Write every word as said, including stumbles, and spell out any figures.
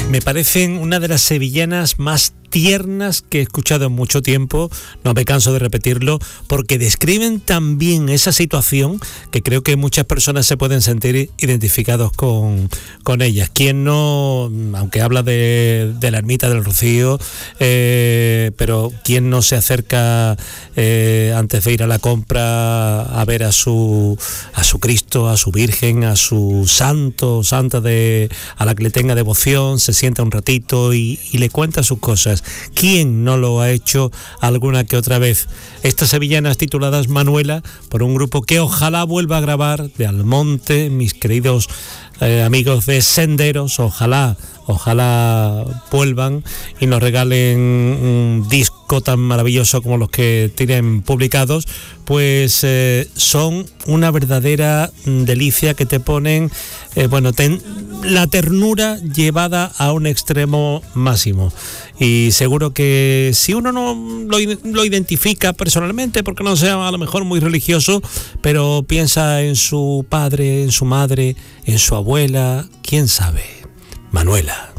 Me parecen una de las sevillanas más tiernas que he escuchado en mucho tiempo, no me canso de repetirlo, porque describen tan bien esa situación que creo que muchas personas se pueden sentir identificados con, con ellas. ¿Quién no, aunque habla de, de la ermita del Rocío, eh, pero quién no se acerca eh, antes de ir a la compra a ver a su, a su Cristo, a su Virgen, a su santo, santa de, a la que le tenga devoción, se sienta un ratito y, y le cuenta sus cosas? ¿Quién no lo ha hecho alguna que otra vez? Estas sevillanas tituladas Manuela, por un grupo que ojalá vuelva a grabar, de Almonte, mis queridos eh, amigos de Senderos, ojalá, ojalá vuelvan y nos regalen un disco tan maravilloso como los que tienen publicados, pues eh, son una verdadera delicia que te ponen, eh, bueno, ten, la ternura llevada a un extremo máximo. Y seguro que si uno no lo, lo identifica personalmente, porque no sea a lo mejor muy religioso, pero piensa en su padre, en su madre, en su abuela, quién sabe. Manuela.